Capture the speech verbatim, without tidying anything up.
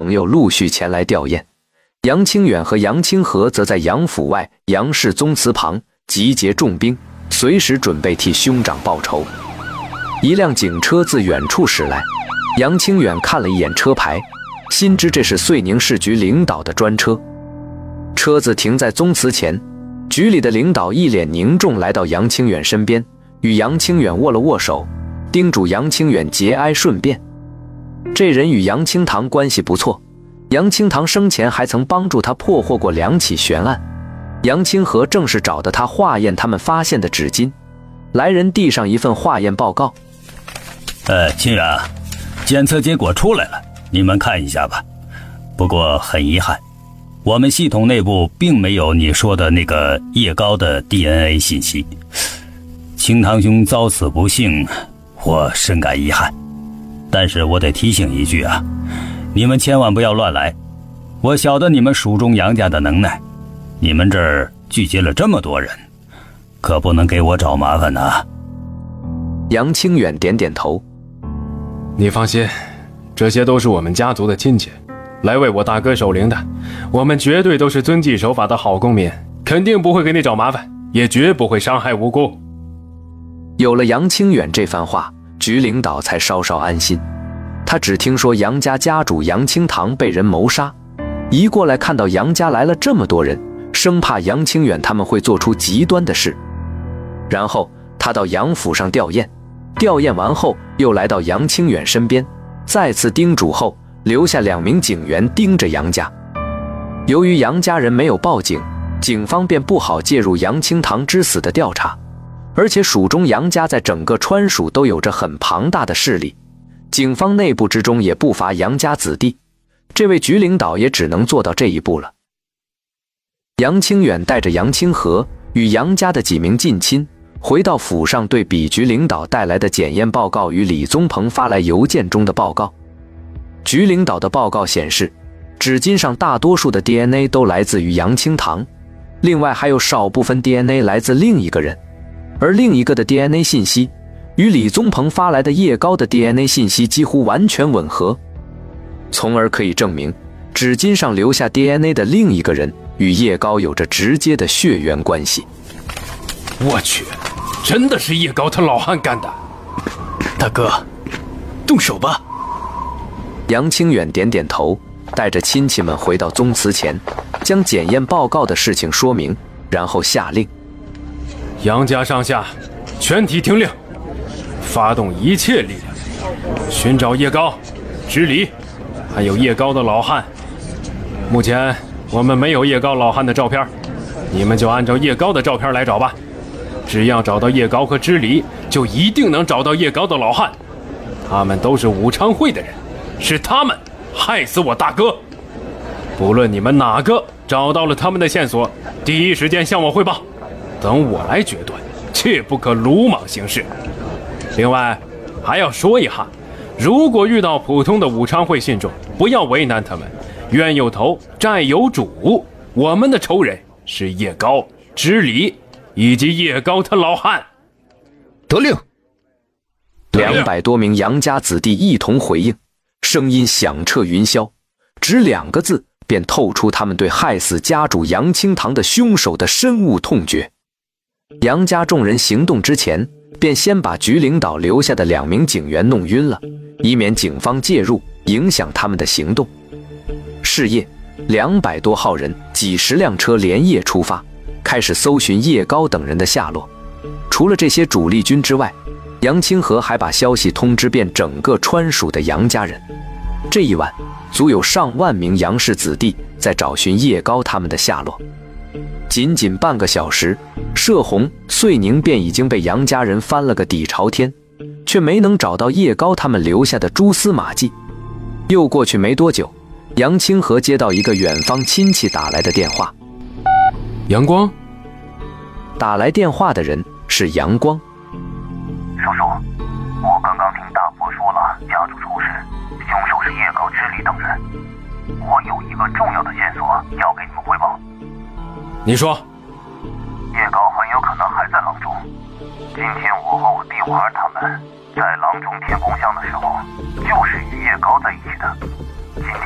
朋友陆续前来吊唁。杨清远和杨清河则在杨府外杨氏宗祠旁集结重兵，随时准备替兄长报仇。一辆警车自远处驶来，杨清远看了一眼车牌，心知这是遂宁市局领导的专车。车子停在宗祠前，局里的领导一脸凝重来到杨清远身边，与杨清远握了握手，叮嘱杨清远节哀顺变。这人与杨清堂关系不错，杨清堂生前还曾帮助他破获过两起悬案。杨清河正是找的他化验他们发现的纸巾。来人递上一份化验报告。 呃，清远，检测结果出来了，你们看一下吧。不过很遗憾，我们系统内部并没有你说的那个叶高的 D N A 信息。清堂兄遭此不幸，我深感遗憾。但是我得提醒一句啊，你们千万不要乱来。我晓得你们蜀中杨家的能耐，你们这儿聚集了这么多人，可不能给我找麻烦啊。 杨清远点点头。 你放心，这些都是我们家族的亲戚，来为我大哥守灵的，我们绝对都是遵纪守法的好公民，肯定不会给你找麻烦，也绝不会伤害无辜。 有了杨清远这番话，局领导才稍稍安心。他只听说杨家家主杨清堂被人谋杀，一过来看到杨家来了这么多人，生怕杨清远他们会做出极端的事。然后他到杨府上吊唁，吊唁完后又来到杨清远身边，再次叮嘱后留下两名警员盯着杨家。由于杨家人没有报警，警方便不好介入杨清堂之死的调查。而且蜀中杨家在整个川蜀都有着很庞大的势力，警方内部之中也不乏杨家子弟，这位局领导也只能做到这一步了。杨清远带着杨清河与杨家的几名近亲回到府上，对比局领导带来的检验报告与李宗鹏发来邮件中的报告。局领导的报告显示，纸巾上大多数的 D N A 都来自于杨清堂，另外还有少部分 D N A 来自另一个人，而另一个的 D N A 信息与李宗鹏发来的叶高的 D N A 信息几乎完全吻合，从而可以证明纸巾上留下 D N A 的另一个人与叶高有着直接的血缘关系。 我去，真的是叶高他老汉干的。 大哥，动手吧。 杨清远点点头，带着亲戚们回到宗祠前，将检验报告的事情说明，然后下令： 杨家上下全体听令，发动一切力量寻找叶高、知礼还有叶高的老汉。目前我们没有叶高老汉的照片，你们就按照叶高的照片来找吧。只要找到叶高和知礼，就一定能找到叶高的老汉。他们都是武昌会的人，是他们害死我大哥。不论你们哪个找到了他们的线索，第一时间向我汇报，等我来决断，切不可鲁莽行事。另外还要说一下，如果遇到普通的武昌会信众，不要为难他们，冤有头债有主，我们的仇人是叶高、知礼以及叶高他老汉。 得令。 两百多名杨家子弟一同回应，声音响彻云霄，只两个字便透出他们对害死家主杨清堂的凶手的深恶痛绝。杨家众人行动之前，便先把局领导留下的两名警员弄晕了，以免警方介入影响他们的行动。是夜，两百多号人，几十辆车连夜出发，开始搜寻叶高等人的下落。除了这些主力军之外，杨清河还把消息通知遍整个川蜀的杨家人。这一晚，足有上万名杨氏子弟在找寻叶高他们的下落。仅仅半个小时，射洪、遂宁便已经被杨家人翻了个底朝天，却没能找到叶高他们留下的蛛丝马迹。又过去没多久，杨清河接到一个远方亲戚打来的电话。 阳光？ 打来电话的人是阳光。 叔叔，我刚刚听大伯说了家族仇视，凶手是叶高、知礼等人。我有一个重要的线索要给你们汇报。 你说。 叶高很有可能还在郎中。今天我和我弟娃儿他们在郎中天宫乡的时候，就是与叶高在一起的。今天